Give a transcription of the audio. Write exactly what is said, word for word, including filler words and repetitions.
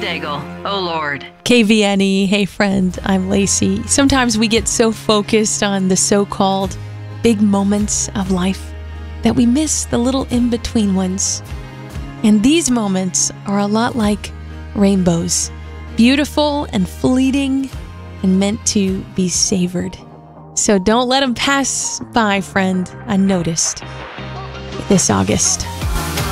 Daigle. Oh, Lord. K V N E, hey friend, I'm Lacey. Sometimes we get so focused on the so-called big moments of life that we miss the little in-between ones. And these moments are a lot like rainbows, beautiful and fleeting and meant to be savored. So don't let them pass by, friend, unnoticed this August.